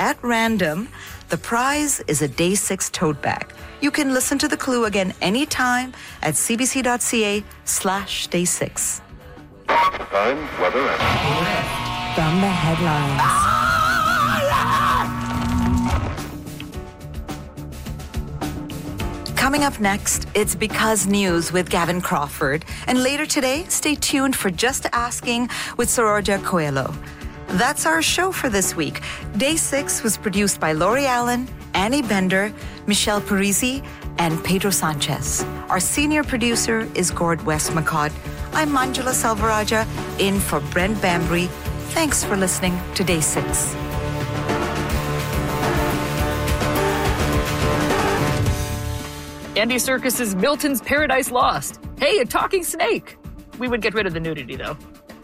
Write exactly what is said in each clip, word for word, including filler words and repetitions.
at random. The prize is a Day six tote bag. You can listen to the clue again anytime at cbc.ca slash day six. Time, weather, and... From the headlines. Coming up next, it's Because News with Gavin Crawford. And later today, stay tuned for Just Asking with Sororja Coelho. That's our show for this week. Day six was produced by Lori Allen, Annie Bender, Michelle Parisi, and Pedro Sanchez. Our senior producer is Gord Westmacott. I'm Manjula Salvaraja, in for Brent Bambry. Thanks for listening to Day six. Andy Serkis's Milton's Paradise Lost. Hey, a talking snake. We would get rid of the nudity, though.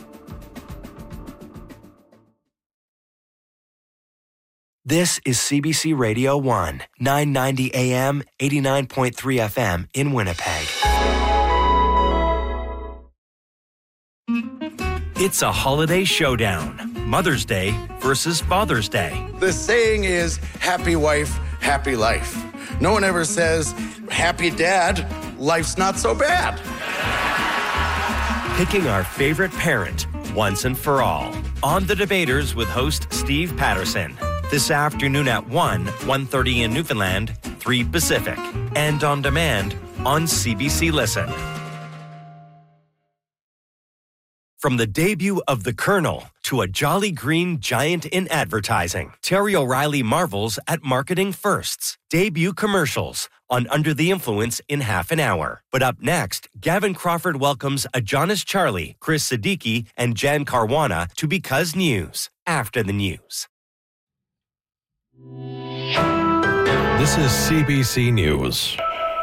This is C B C Radio one, nine ninety A M, eighty-nine point three F M in Winnipeg. It's a holiday showdown. Mother's Day versus Father's Day. The saying is, happy wife, happy life. No one ever says, happy dad, life's not so bad. Picking our favorite parent once and for all. On The Debaters with host Steve Patterson. This afternoon at one, one thirty in Newfoundland, three Pacific. And on demand on C B C Listen. From the debut of The Colonel to a jolly green giant in advertising, Terry O'Reilly marvels at marketing firsts. Debut commercials on Under the Influence in half an hour. But up next, Gavin Crawford welcomes Adonis Charlie, Chris Siddiqui, and Jan Caruana to Because News, after the news. This is C B C News.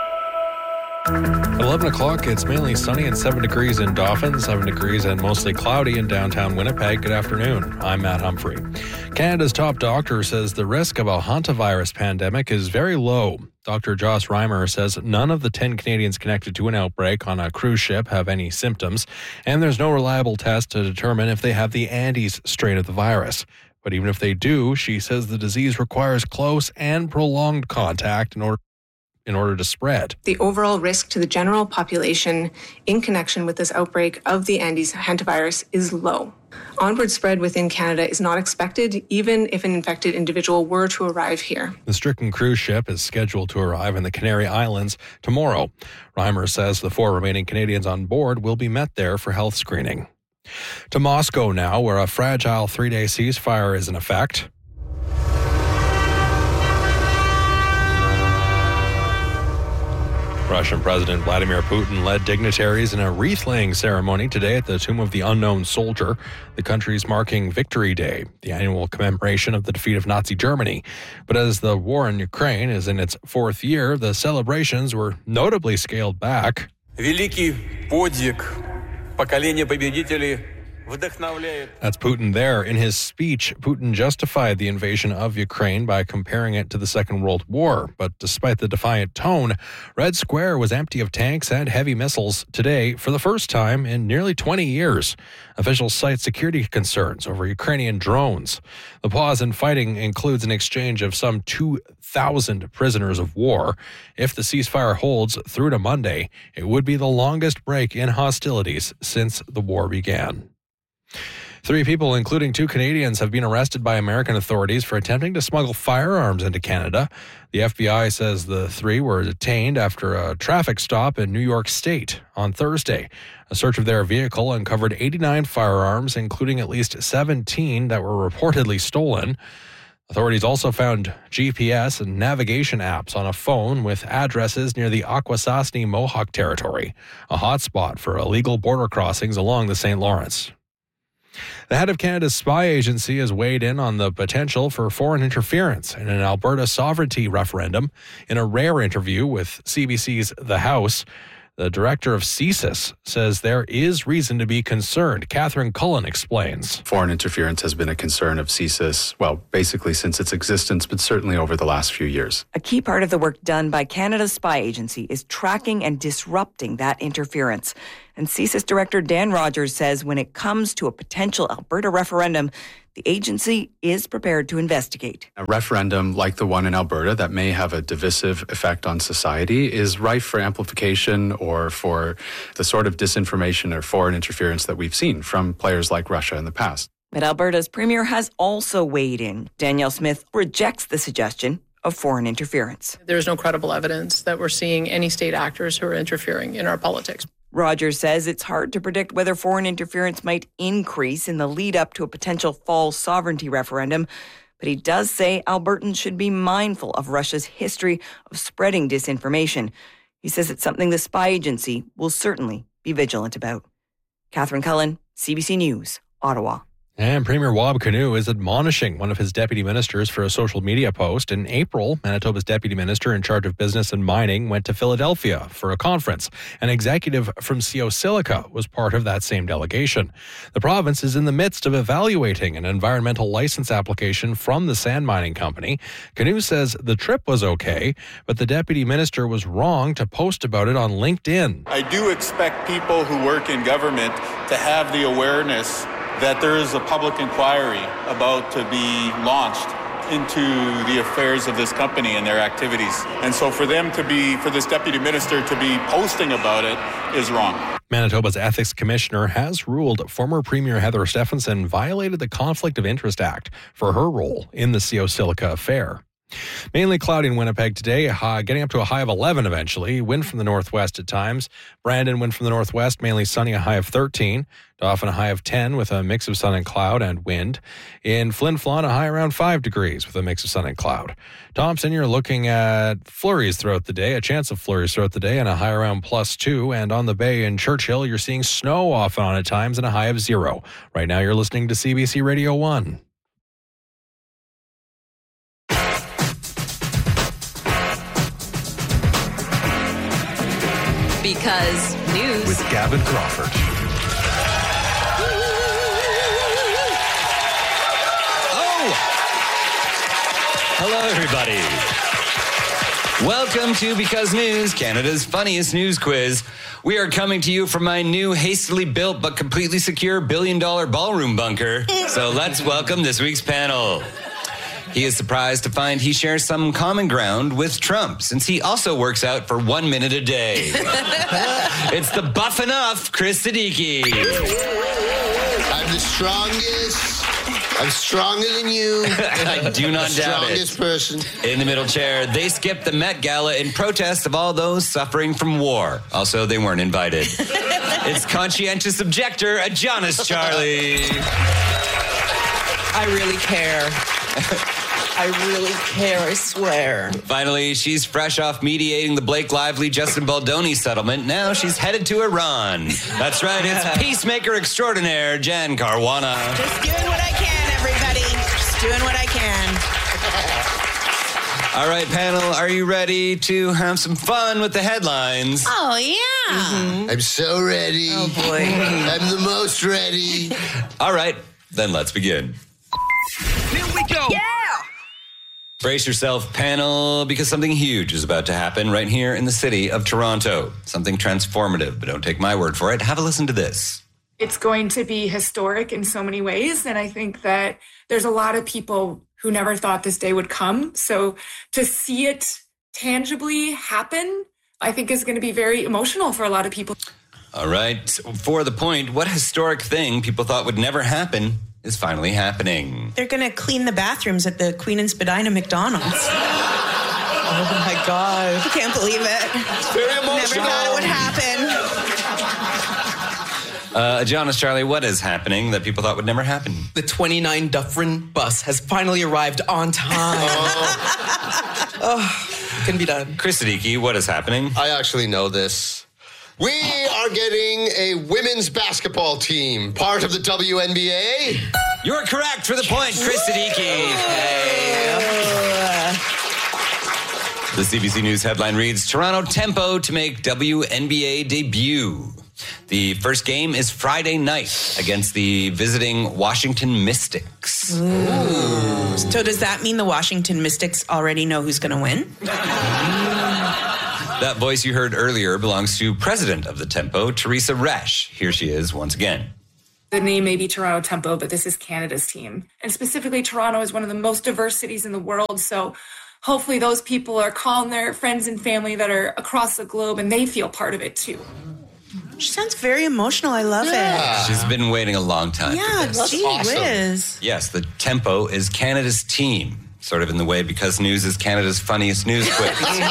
At eleven o'clock, it's mainly sunny and seven degrees in Dauphin, seven degrees and mostly cloudy in downtown Winnipeg. Good afternoon. I'm Matt Humphrey. Canada's top doctor says the risk of a hantavirus pandemic is very low. Doctor Joss Reimer says none of the ten Canadians connected to an outbreak on a cruise ship have any symptoms, and there's no reliable test to determine if they have the Andes strain of the virus. But even if they do, she says the disease requires close and prolonged contact in order in order to spread. The overall risk to the general population in connection with this outbreak of the Andes hantavirus is low. Onward spread within Canada is not expected, even if an infected individual were to arrive here. The stricken cruise ship is scheduled to arrive in the Canary Islands tomorrow. Reimer says the four remaining Canadians on board will be met there for health screening. To Moscow now, where a fragile three-day ceasefire is in effect. Russian President Vladimir Putin led dignitaries in a wreath-laying ceremony today at the Tomb of the Unknown Soldier, the country's marking Victory Day, the annual commemoration of the defeat of Nazi Germany. But as the war in Ukraine is in its fourth year, the celebrations were notably scaled back. Великий подвиг поколения победителей. That's Putin there. In his speech, Putin justified the invasion of Ukraine by comparing it to the Second World War. But despite the defiant tone, Red Square was empty of tanks and heavy missiles today for the first time in nearly twenty years. Officials cite security concerns over Ukrainian drones. The pause in fighting includes an exchange of some two thousand prisoners of war. If the ceasefire holds through to Monday, it would be the longest break in hostilities since the war began. Three people, including two Canadians, have been arrested by American authorities for attempting to smuggle firearms into Canada. The F B I says the three were detained after a traffic stop in New York State on Thursday. A search of their vehicle uncovered eighty-nine firearms, including at least seventeen that were reportedly stolen. Authorities also found G P S and navigation apps on a phone with addresses near the Akwesasne Mohawk territory, a hotspot for illegal border crossings along the Saint Lawrence. The head of Canada's spy agency has weighed in on the potential for foreign interference in an Alberta sovereignty referendum. In a rare interview with C B C's The House, the director of C S I S says there is reason to be concerned. Catherine Cullen explains. Foreign interference has been a concern of C S I S, well, basically since its existence, but certainly over the last few years. A key part of the work done by Canada's spy agency is tracking and disrupting that interference. And C S I S Director Dan Rogers says when it comes to a potential Alberta referendum, the agency is prepared to investigate. A referendum like the one in Alberta that may have a divisive effect on society is rife for amplification or for the sort of disinformation or foreign interference that we've seen from players like Russia in the past. But Alberta's premier has also weighed in. Danielle Smith rejects the suggestion of foreign interference. There's no credible evidence that we're seeing any state actors who are interfering in our politics. Rogers says it's hard to predict whether foreign interference might increase in the lead up to a potential fall sovereignty referendum, but he does say Albertans should be mindful of Russia's history of spreading disinformation. He says it's something the spy agency will certainly be vigilant about. Catherine Cullen, C B C News, Ottawa. And Premier Wab Kinew is admonishing one of his deputy ministers for a social media post. In April, Manitoba's deputy minister in charge of business and mining went to Philadelphia for a conference. An executive from Seo-Silica was part of that same delegation. The province is in the midst of evaluating an environmental license application from the sand mining company. Kinew says the trip was okay, but the deputy minister was wrong to post about it on LinkedIn. I do expect people who work in government to have the awareness that there is a public inquiry about to be launched into the affairs of this company and their activities. And so for them to be, for this deputy minister to be posting about it is wrong. Manitoba's ethics commissioner has ruled former Premier Heather Stefanson violated the Conflict of Interest Act for her role in the Seo-Silica affair. Mainly cloudy in Winnipeg today, uh, getting up to a high of eleven eventually. Wind from the northwest at times. Brandon, wind from the northwest, mainly sunny, a high of thirteen. Dauphin, a high of ten with a mix of sun and cloud and wind. In Flin Flon, a high around five degrees with a mix of sun and cloud. Thompson, you're looking at flurries throughout the day, a chance of flurries throughout the day, and a high around plus two. And on the bay in Churchill, you're seeing snow off and on at times and a high of zero. Right now, you're listening to C B C Radio one. Because news with Gavin Crawford. Oh! Hello, everybody. Welcome to Because News, Canada's funniest news quiz. We are coming to you from my new hastily built but completely secure billion dollar ballroom bunker. So let's welcome this week's panel. He is surprised to find he shares some common ground with Trump, since he also works out for one minute a day. It's the buff enough Chris Siddiqui. I'm the strongest. I'm stronger than you. I do not doubt it. Strongest person. In the middle chair, they skipped the Met Gala in protest of all those suffering from war. Also, they weren't invited. It's conscientious objector, Adonis Charlie. I really care. I really care, I swear. Finally, she's fresh off mediating the Blake Lively-Justin Baldoni settlement. Now she's headed to Iran. That's right, it's peacemaker extraordinaire, Jan Caruana. Just doing what I can, everybody. Just doing what I can. All right, panel, are you ready to have some fun with the headlines? Oh, yeah. Mm-hmm. I'm so ready. Oh, boy. I'm the most ready. All right, then let's begin. Here we go. Yeah! Brace yourself, panel, because something huge is about to happen right here in the city of Toronto. Something transformative, but don't take my word for it. Have a listen to this. It's going to be historic in so many ways, and I think that there's a lot of people who never thought this day would come. So to see it tangibly happen, I think is going to be very emotional for a lot of people. All right. For the point, what historic thing people thought would never happen is finally happening. They're going to clean the bathrooms at the Queen and Spadina McDonald's. Oh, my God. I can't believe it. It's very emotional. Never thought it would happen. Uh, Jonas, Charlie, what is happening that people thought would never happen? The twenty-nine Dufferin bus has finally arrived on time. Oh, oh can be done. Chris Siddiqui, what is happening? I actually know this. We are getting a women's basketball team, part of the W N B A. You're correct for the point, Chris Siddiqui. Hey. The C B C News headline reads, Toronto tempo to make W N B A debut. The first game is Friday night against the visiting Washington Mystics. Ooh. So does that mean the Washington Mystics already know who's going to win? That voice you heard earlier belongs to President of the Tempo, Teresa Resch. Here she is once again. The name may be Toronto Tempo, but this is Canada's team. And specifically, Toronto is one of the most diverse cities in the world. So hopefully those people are calling their friends and family that are across the globe and they feel part of it too. She sounds very emotional. I love Yeah. it. She's been waiting a long time Yeah, for this. gee whiz. Yes, the Tempo is Canada's team. Sort of in the way Because News is Canada's funniest news quiz.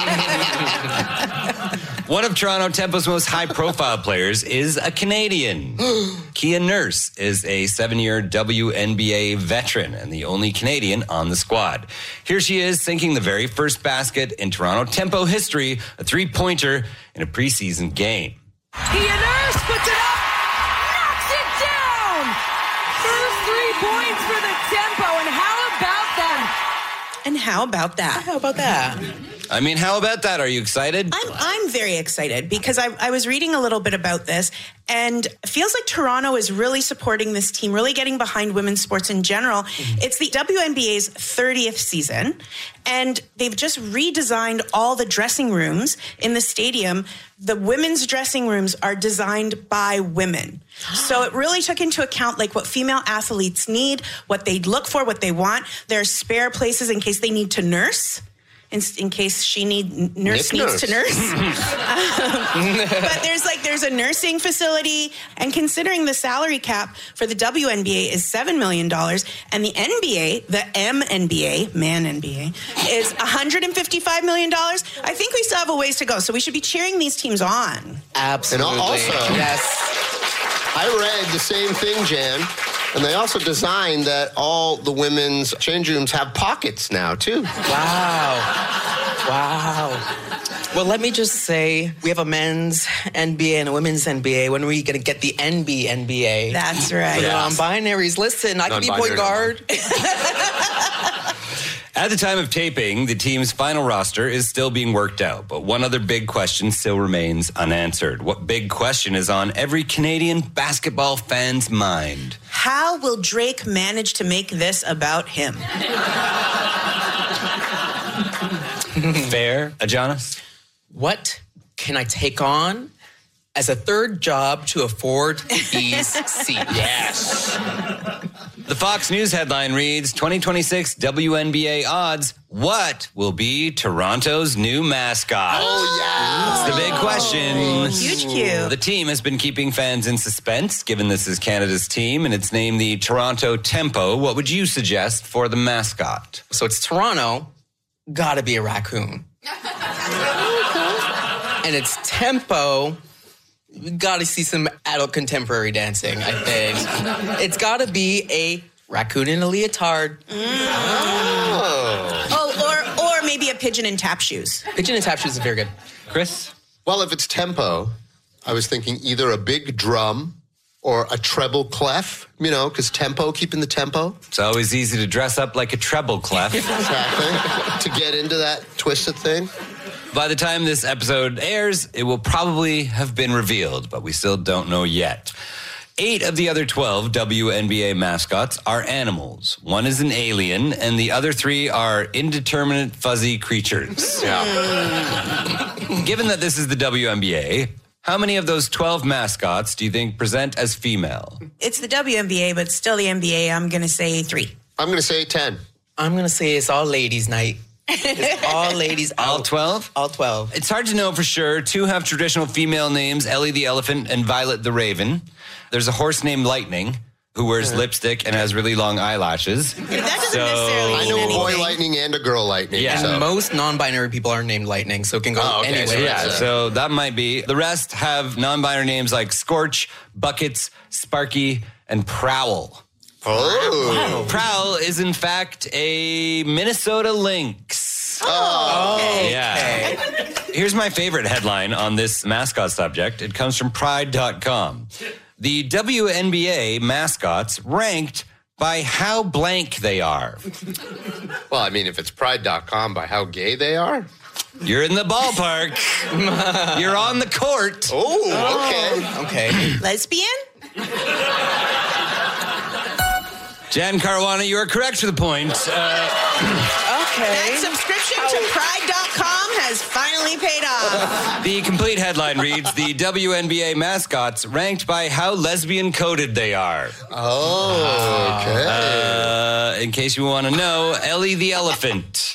One of Toronto Tempo's most high-profile players is a Canadian. Kia Nurse is a seven-year W N B A veteran and the only Canadian on the squad. Here she is sinking the very first basket in Toronto Tempo history, a three-pointer in a preseason game. Kia Nurse puts it up, knocks it down. First three points for the Tempo, and how about that? And how about that? How about that? I mean, how about that? Are you excited? I'm, I'm very excited because I, I was reading a little bit about this, and it feels like Toronto is really supporting this team, really getting behind women's sports in general. Mm-hmm. It's the W N B A's thirtieth season, and they've just redesigned all the dressing rooms in the stadium. The women's dressing rooms are designed by women. So it really took into account like what female athletes need, what they look for, what they want. There are spare places in case they need to nurse. In, in case she need nurse Nick needs nurse. to nurse, um, but there's like there's a nursing facility, and considering the salary cap for the W N B A is seven million dollars, and the N B A, the M N B A, man N B A, is one hundred and fifty-five million dollars. I think we still have a ways to go, so we should be cheering these teams on. Absolutely. And also, yes, I read the same thing, Jan. And they also designed that all the women's change rooms have pockets now, too. Wow. Wow. Well, let me just say, we have a men's N B A and a women's N B A. When are we going to get the N B N B A? That's right. The non-binaries. Listen, I can be point guard. At the time of taping, the team's final roster is still being worked out, but one other big question still remains unanswered. What big question is on every Canadian basketball fan's mind? How will Drake manage to make this about him? Fair, Adonis? What can I take on as a third job to afford these seats? Yes. The Fox News headline reads, twenty twenty-six W N B A odds, what will be Toronto's new mascot? Oh, yeah. That's the big question. Huge cue. The team has been keeping fans in suspense, given this is Canada's team, and it's named the Toronto Tempo. What would you suggest for the mascot? So it's Toronto, gotta be a raccoon. And it's Tempo, we gotta see some adult contemporary dancing, I think. It's gotta be a raccoon in a leotard. Mm. Oh. oh, or or maybe a pigeon in tap shoes. Pigeon in tap shoes is very good. Chris? Well, if it's tempo, I was thinking either a big drum or a treble clef, you know, because tempo, keeping the tempo. It's always easy to dress up like a treble clef. Exactly. To get into that twisted thing. By the time this episode airs, it will probably have been revealed, but we still don't know yet. Eight of the other twelve W N B A mascots are animals. One is an alien, and the other three are indeterminate fuzzy creatures. Yeah. Given that this is the W N B A, how many of those twelve mascots do you think present as female? It's the W N B A, but still the N B A. I'm going to say three. I'm going to say ten. I'm going to say it's all ladies' night. It's all ladies out. All twelve? All twelve. It's hard to know for sure. Two have traditional female names, Ellie the Elephant and Violet the Raven. There's a horse named Lightning who wears Yeah. lipstick and has really long eyelashes. That doesn't necessarily I mean know a anything. boy lightning and a girl lightning. Yeah. And So. most non-binary people are named Lightning, so it can go Oh, okay, anywhere. so Yeah, that's, uh, so that might be. The rest have non-binary names like Scorch, Buckets, Sparky, and Prowl. Oh. Prowl is in fact a Minnesota Lynx. Oh. Okay. Yeah. Here's my favorite headline on this mascot subject. It comes from pride dot com. The W N B A mascots ranked by how blank they are. Well, I mean, if it's pride dot com, by how gay they are. You're in the ballpark. You're on the court. Oh, okay. Okay. Lesbian? Jan Caruana, you are correct for the point. Uh, Okay. That subscription to pride dot com has finally definitely paid off. The complete headline reads, the W N B A mascots ranked by how lesbian-coded they are. Oh, okay. Uh, in case you want to know, Ellie the elephant